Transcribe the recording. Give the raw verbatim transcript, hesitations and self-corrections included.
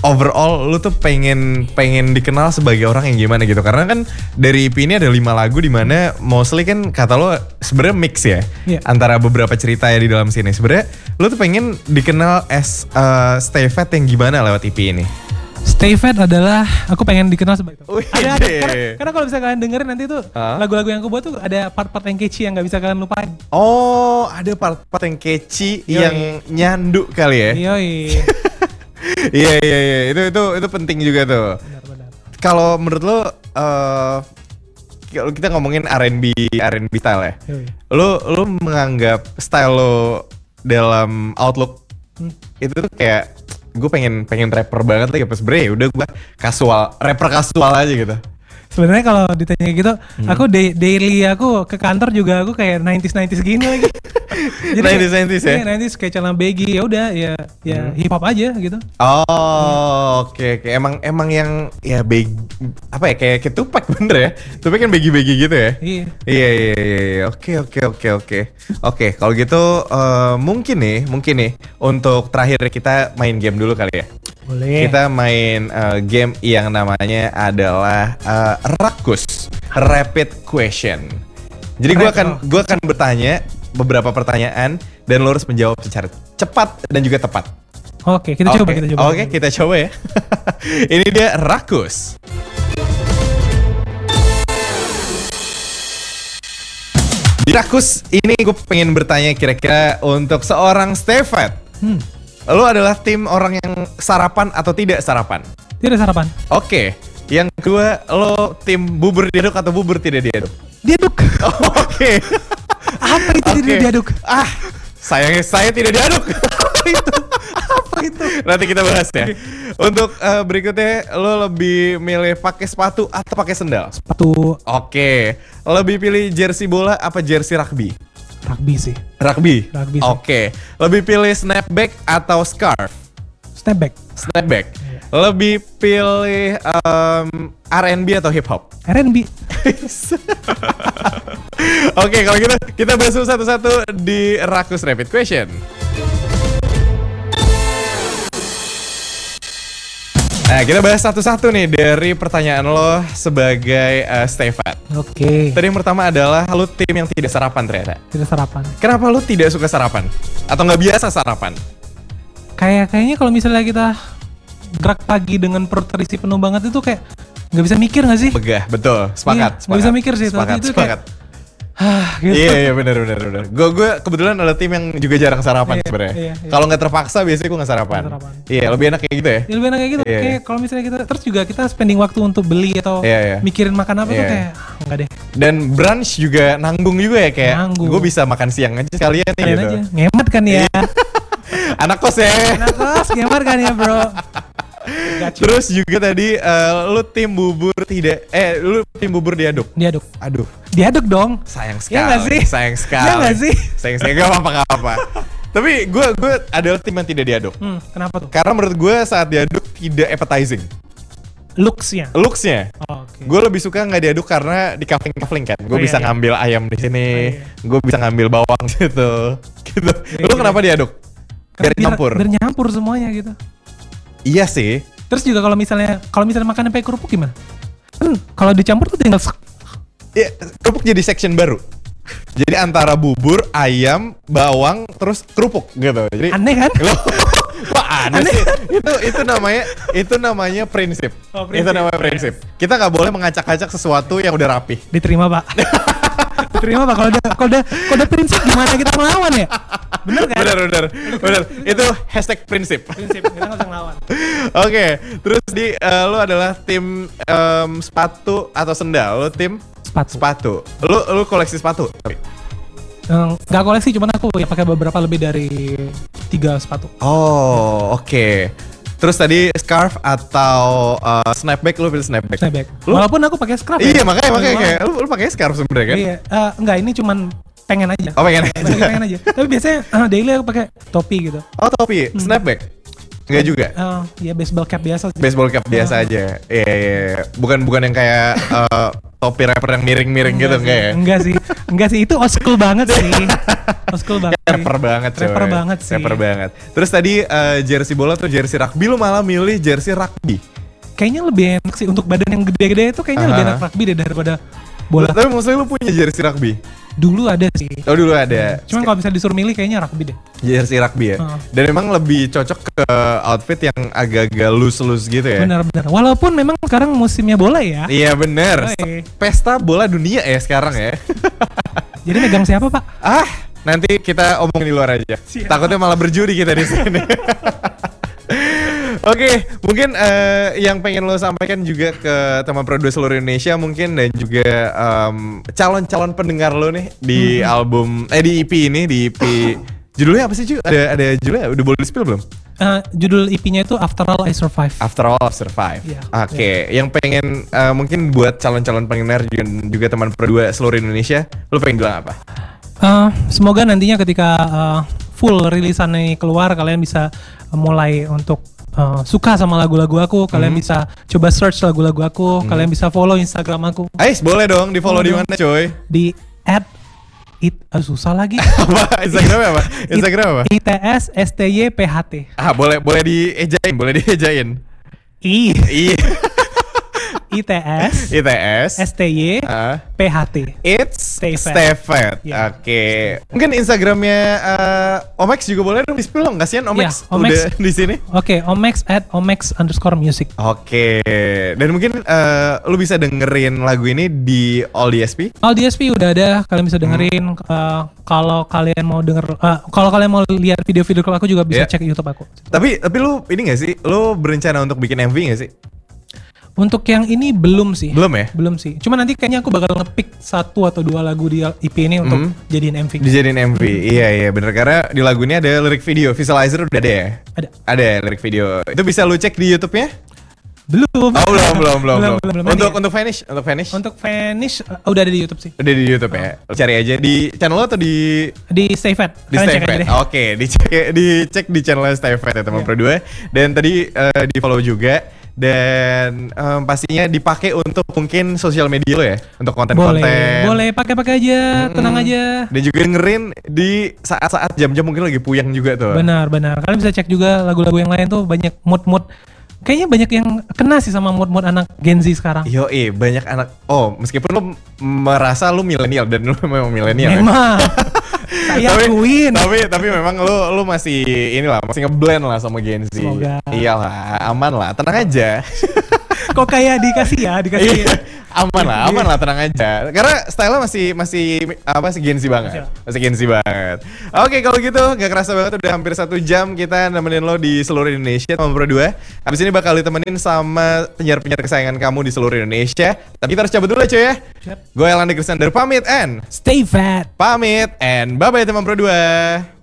overall lu tuh pengen pengen dikenal sebagai orang yang gimana gitu, karena kan dari E P ini ada lima lagu di mana mostly kan kata lo sebenarnya mix ya yeah. antara beberapa cerita ya di dalam sini. Sebenarnya lu tuh pengen dikenal as uh, Stay Fat yang gimana lewat E P ini? Stay Fat adalah aku pengen dikenal sebagai itu. Wih, ada, ada, karena, karena kalau bisa kalian dengerin nanti tuh huh? lagu-lagu yang aku buat tuh ada part-part yang catchy yang nggak bisa kalian lupain. Oh, ada part-part yang catchy Yoi. yang nyandu kali ya? Yoi. Iya iya iya, itu itu itu penting juga tuh. Benar-benar. Kalau menurut lo, uh, kita ngomongin R and B R and B style ya. Yoi. Lo lo menganggap style lo dalam Outlook hmm. itu tuh kayak gue pengen pengen rapper banget lagi, pas sebenernya udah gue kasual, rapper kasual aja gitu. Sebenarnya kalau ditanya gitu, hmm. aku day, daily aku ke kantor juga aku kayak nineties nineties gini lagi. Jadi nineties nineties ya? nineties kayak celana baggy, ya udah ya ya hmm. hip hop aja gitu. Oh, oke okay, oke. Okay. Emang emang yang ya baggy apa ya, kayak kayak Tupac bener ya? Tupac kan baggy-baggy gitu ya? Iya. Iya iya iya. Oke oke oke oke. Oke, kalau gitu uh, mungkin nih, mungkin nih untuk terakhir kita main game dulu kali ya. Boleh. Kita main uh, game yang namanya adalah uh, Rakus Rapid Question. Jadi gue akan gue akan bertanya beberapa pertanyaan dan lo harus menjawab secara cepat dan juga tepat. Oke, kita okay. coba kita coba. Oke, kita coba ya. Ini dia Rakus. Di Rakus ini gue pengen bertanya kira-kira untuk seorang Stay Fat. Hmm. Lo adalah tim orang yang sarapan atau tidak sarapan? Tidak sarapan. Oke. Yang kedua, lo tim bubur diaduk atau bubur tidak diaduk? Diaduk. Oh, Oke. Okay. Apa itu okay. tidak diaduk? Ah, sayangnya saya tidak diaduk. Apa itu? Apa itu? Nanti kita bahas ya. Okay. Untuk uh, berikutnya, lo lebih milih pakai sepatu atau pakai sendal? Sepatu. Oke. Okay. Lebih pilih jersey bola apa jersey rugby? Rugby sih. Rugby? Rugby sih. Oke. Okay. Lebih pilih snapback atau scarf? Snapback. Snapback. Yeah. Lebih pilih um, R and B atau hip hop? R and B. Oke, okay, kalau gitu kita bahas satu-satu di Rakus Rapid Question. Nah, kita bahas satu-satu nih dari pertanyaan lo sebagai uh, Stay Fat. Oke. Okay. Tadi yang pertama adalah lo tim yang tidak sarapan ternyata. Tidak sarapan. Kenapa lo tidak suka sarapan? Atau nggak biasa sarapan? Kayak kayaknya kalau misalnya kita gerak pagi dengan perut terisi penuh banget itu kayak nggak bisa mikir nggak sih? Begah, betul. Sepakat. Iya, nggak bisa mikir sih. Sepakat, itu sepakat. Kayak, Hah, gitu. Iya iya benar benar benar. Gue gue kebetulan ada tim yang juga jarang sarapan iya, sebenarnya. Iya, iya. Kalau nggak terpaksa biasanya gue nggak sarapan. sarapan. Iya lebih enak kayak gitu ya. Ya, lebih enak kayak gitu. Iya, kayak iya. kalau misalnya kita terus juga kita spending waktu untuk beli atau iya, iya. mikirin makan apa iya. tuh kayak ah, enggak deh. Dan brunch juga nanggung juga ya, kayak gue bisa makan siang aja sekalian nih gitu. Aja. Ngemat kan ya. Anak kos ya. Anak kos ngemat kan ya bro. Terus juga tadi uh, lu tim bubur tidak eh lu tim bubur diaduk. Diaduk. Aduh. Diaduk dong. Sayang sekali. Ya gak sih? Sayang sekali. Ya gak sih? Sayang sekali. Gak apa-apa gak apa. Tapi gue gue adalah tim yang tidak diaduk. Hmm, kenapa tuh? Karena menurut gue saat diaduk tidak appetizing. Looks-nya. Looks-nya. Oh, okay. Gue lebih suka nggak diaduk karena di kafling-kafling kan. Gue oh, bisa iya, ngambil iya. ayam di sini. Oh, iya. Gue bisa ngambil bawang gitu. Gitu. Iya, Lu kenapa diaduk? Biar nyampur. Biar nyampur semuanya gitu. Iya sih. Terus juga kalau misalnya kalau misalnya makan pakai kerupuk gimana? Kan kalau dicampur tuh tinggal ya, kerupuk jadi section baru. Jadi antara bubur, ayam, bawang, terus kerupuk gitu. Jadi aneh kan? Wah aneh, aneh sih. Kan? Itu itu namanya itu namanya prinsip. Oh, prinsip. Itu namanya prinsip. Kita nggak boleh mengacak-acak sesuatu yang udah rapih. Diterima pak. Diterima pak. Kalau udah kalau udah kalau udah prinsip gimana kita melawan ya? Bener kan? Bener bener bener. Itu hashtag prinsip. Prinsip kita nggak usah ngelawan. Oke, okay. Terus di uh, lu adalah tim um, sepatu atau sendal? Lu tim sepatu. Sepatu. Lu lu koleksi sepatu? Nggak koleksi, cuman aku ya pakai beberapa lebih dari tiga sepatu. Oh, oke. Okay. Terus tadi scarf atau uh, snapback, lu pilih snapback? Snapback. Lu? Walaupun aku pakai scarf. Iya, ya. makanya makanya kayak lu, lu pakai scarf sebenarnya kan? Iya, uh, enggak ini cuman pengen aja. Oh, pengen aja. pengen aja. Tapi biasanya uh, daily aku pakai topi gitu. Oh, topi, hmm. Snapback? Enggak juga? Uh, ya baseball cap biasa sih. Baseball cap biasa uh. aja. Iya, iya, iya. Bukan bukan yang kayak uh, topi rapper yang miring-miring gitu sih, enggak ya? Enggak sih, enggak sih itu old school banget sih. Old school banget. sih. Rapper banget coy. Rapper banget sih. Rapper banget. Terus tadi uh, jersey bola atau jersey rugby, lu malah milih jersey rugby. Kayaknya lebih enak sih untuk badan yang gede-gede itu kayaknya Aha. lebih enak rugby deh daripada bola. Tapi maksudnya lu punya jersey rugby? Dulu ada sih. Oh dulu ada. Cuman kalau bisa disuruh milih kayaknya rugby deh. Jersey rugby ya. Uh. Dan emang lebih cocok ke outfit yang agak-agak loose-loose gitu ya. Benar-benar. Walaupun memang sekarang musimnya bola ya. Iya bener. Oi. Pesta bola dunia ya sekarang ya. Jadi megang siapa Pak? Ah, nanti kita omongin di luar aja. Siap. Takutnya malah berjudi kita di sini. Oke, mungkin uh, yang pengen lo sampaikan juga ke teman Pro dua seluruh Indonesia mungkin dan juga um, calon-calon pendengar lo nih di hmm. album eh di E P ini di E P judulnya apa sih Cu? Ada ada judulnya udah boleh di-spill belum? Uh, judul E P-nya itu After All I Survive. After All I Survive. Yeah, Oke, okay. yeah. Yang pengen uh, mungkin buat calon-calon pendengar juga, juga teman Pro dua seluruh Indonesia, lo pengen bilang apa? Uh, semoga nantinya ketika uh, full rilisannya keluar kalian bisa uh, mulai untuk Uh, suka sama lagu-lagu aku, kalian hmm. bisa coba search lagu-lagu aku, hmm. kalian bisa follow Instagram aku. Ais, boleh dong di follow di mana coy? Di at it uh, susah lagi. Apa? Instagramnya apa? Instagram apa? I T S S T Y P H T. Ah, boleh boleh diejain, boleh diejain. I. I. I T S I T S S T Y uh, P H T. It's Stay Fat. Stay Fat. Yeah. Oke. Okay. Mungkin Instagramnya uh, Omex juga boleh dong di-spill dong. Kasihan Omex yeah, Omex udah di sini. Oke, okay, Omex at Omex underscore music. Oke. Okay. Dan mungkin uh, lu bisa dengerin lagu ini di All D S P. All D S P udah ada, kalian bisa dengerin. Hmm. Uh, kalau kalian mau denger, uh, kalau kalian mau lihat video-video aku juga bisa yeah. cek YouTube aku. Tapi tapi lu ini nggak sih? Lu berencana untuk bikin M V nggak sih? Untuk yang ini belum sih. Belum ya? Belum sih. Cuma nanti kayaknya aku bakal nge-pick satu atau dua lagu di E P ini untuk hmm. jadiin M V. Dijadiin M V. Iya iya bener, karena di lagu ini ada lirik video. Visualizer udah ada ya? Ada. Ada lirik video. Itu bisa lu cek di YouTube-nya? Belum. Oh, belum, belum, belum, belum. belum, belum. Untuk untuk Vanish, untuk Vanish. Untuk Vanish uh, udah ada di YouTube sih. Udah di YouTube ya. Cari aja di channel lo atau di di Stay Fat. Di Stay Fat. Oke, okay. dicek dicek di channel Stay Fat ya teman yeah. Pro dua. Dan tadi uh, di-follow juga. Dan um, pastinya dipakai untuk mungkin sosial media lo ya, untuk konten-konten. Boleh, boleh pakai-pakai aja, mm-hmm. tenang aja. Dan juga dengerin di saat-saat jam-jam mungkin lagi puyeng juga tuh. Benar, benar. Kalian bisa cek juga lagu-lagu yang lain tuh banyak mood-mood. Kayaknya banyak yang kena sih sama mood-mood anak Gen Z sekarang. Yo, eh banyak anak. Oh, meskipun lo merasa lo milenial dan lo memang milenial. Memang. Saya akuin. Tapi tapi memang lo lo masih inilah masih ngeblend lah sama Gen Z. Semoga. Iyalah, aman lah, tenang aja. Kok kayak dikasih ya, dikasih. Aman lah, aman lah, tenang aja. Karena style-nya masih masih apa sih Gen Z banget. Masih Gen Z banget. Oke, kalau gitu gak kerasa banget udah hampir satu jam kita nemenin lo di seluruh Indonesia sama Pro dua. Habis ini bakal ditemenin sama penyiar-penyiar kesayangan kamu di seluruh Indonesia. Tapi kita harus cabut dulu cuy ya. Gue Elandi Kristander pamit and Stay Fat. Pamit and bye bye teman Pro dua.